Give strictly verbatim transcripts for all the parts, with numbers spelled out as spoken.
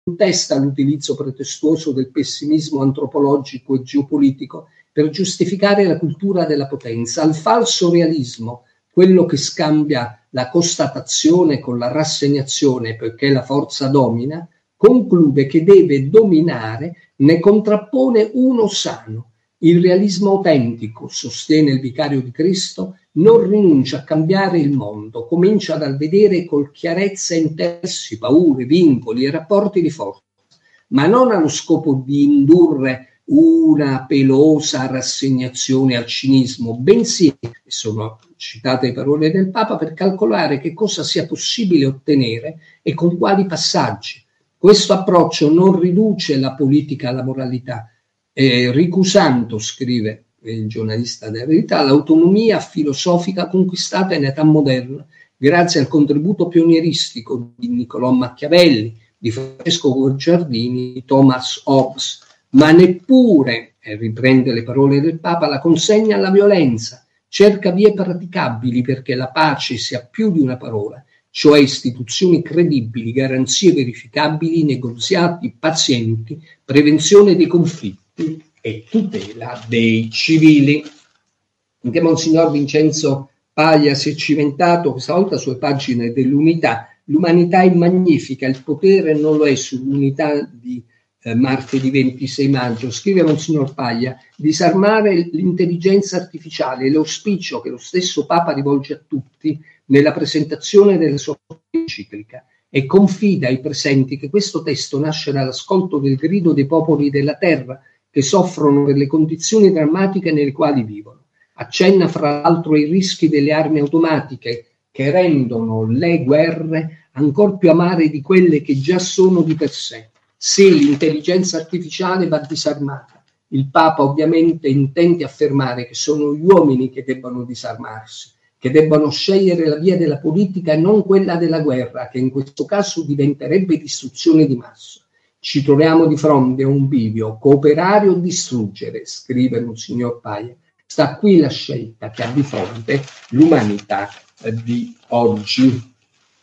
contesta l'utilizzo pretestuoso del pessimismo antropologico e geopolitico per giustificare la cultura della potenza, al falso realismo, quello che scambia la constatazione con la rassegnazione perché la forza domina, conclude che deve dominare, ne contrappone uno sano. Il realismo autentico, sostiene il vicario di Cristo, non rinuncia a cambiare il mondo, comincia dal vedere con chiarezza interessi, paure, vincoli e rapporti di forza, ma non allo scopo di indurre una pelosa rassegnazione al cinismo, bensì, sono citate le parole del Papa, per calcolare che cosa sia possibile ottenere e con quali passaggi. Questo approccio non riduce la politica alla moralità, eh, ricusando, scrive il giornalista della Verità, l'autonomia filosofica conquistata in età moderna grazie al contributo pionieristico di Niccolò Machiavelli, di Francesco Guicciardini, di Thomas Hobbes, ma neppure, e riprende le parole del Papa, la consegna alla violenza, cerca vie praticabili perché la pace sia più di una parola, cioè istituzioni credibili, garanzie verificabili, negoziati pazienti, prevenzione dei conflitti e tutela dei civili. Anche Monsignor Vincenzo Paglia si è cimentato questa volta sulle pagine dell'Unità. L'umanità è magnifica, il potere non lo è, sull'Unità di eh, martedì ventisei maggio. Scrive Monsignor Paglia: disarmare l'intelligenza artificiale è l'auspicio che lo stesso Papa rivolge a tutti nella presentazione della sua enciclica, e confida ai presenti che questo testo nasce dall'ascolto del grido dei popoli della terra che soffrono per le condizioni drammatiche nelle quali vivono. Accenna fra l'altro ai rischi delle armi automatiche che rendono le guerre ancor più amare di quelle che già sono di per sé. Sì, l'intelligenza artificiale va disarmata. Il Papa ovviamente intende affermare che sono gli uomini che debbano disarmarsi, che debbano scegliere la via della politica e non quella della guerra, che in questo caso diventerebbe distruzione di massa. Ci troviamo di fronte a un bivio: cooperare o distruggere, scrive Monsignor Paglia. Sta qui la scelta che ha di fronte l'umanità di oggi.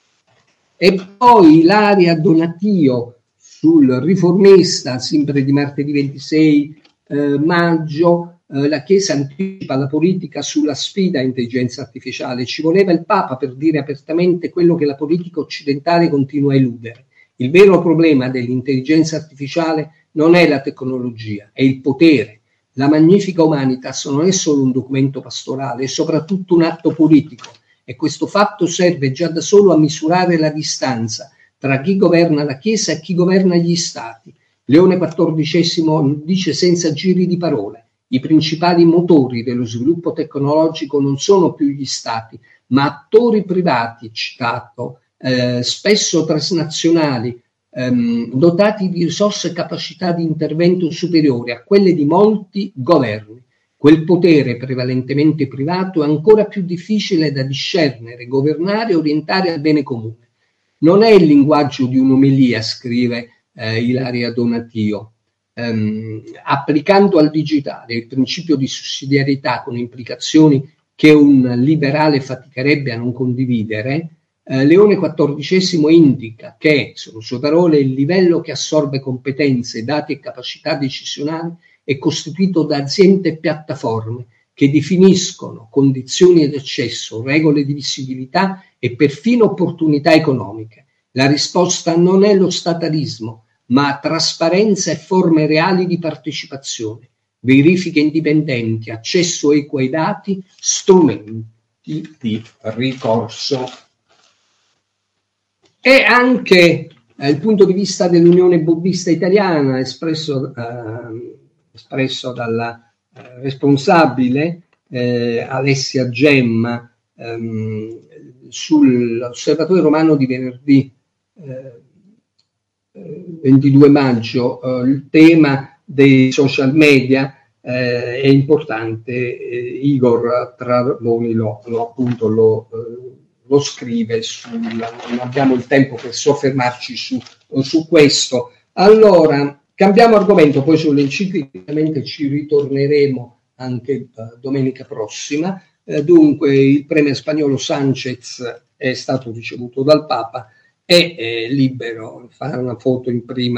E poi Ilaria Donatio sul Riformista, sempre di martedì ventisei eh, maggio, eh, la Chiesa anticipa la politica sulla sfida intelligenza artificiale. Ci voleva il Papa per dire apertamente quello che la politica occidentale continua a eludere. Il vero problema dell'intelligenza artificiale non è la tecnologia, è il potere. La Magnifica Humanitas non è solo un documento pastorale, è soprattutto un atto politico, e questo fatto serve già da solo a misurare la distanza tra chi governa la Chiesa e chi governa gli Stati. Leone quattordicesimo dice senza giri di parole: i principali motori dello sviluppo tecnologico non sono più gli Stati, ma attori privati, citato, Eh, spesso transnazionali, ehm, dotati di risorse e capacità di intervento superiori a quelle di molti governi. Quel potere prevalentemente privato è ancora più difficile da discernere, governare e orientare al bene comune. Non è il linguaggio di un'omelia, scrive eh, Ilaria Donatio. Ehm, applicando al digitale il principio di sussidiarietà con implicazioni che un liberale faticherebbe a non condividere, Uh, Leone quattordicesimo indica che, sono sue parole, il livello che assorbe competenze, dati e capacità decisionali è costituito da aziende e piattaforme che definiscono condizioni ed accesso, regole di visibilità e perfino opportunità economiche. La risposta non è lo statalismo, ma trasparenza e forme reali di partecipazione, verifiche indipendenti, accesso equo ai dati, strumenti di ricorso. E anche eh, il punto di vista dell'Unione Buddista Italiana, espresso, eh, espresso dalla eh, responsabile eh, Alessia Gemma ehm, sull'Osservatore Romano di venerdì eh, ventidue maggio, eh, il tema dei social media eh, è importante. eh, Igor Travoni lo, lo appunto lo eh, lo scrive, sulla, non abbiamo il tempo per soffermarci su, su questo. Allora, cambiamo argomento, poi sull'enciclica ci ritorneremo anche uh, domenica prossima. Uh, dunque, il premier spagnolo Sánchez è stato ricevuto dal Papa è eh, libero, fare una foto in prima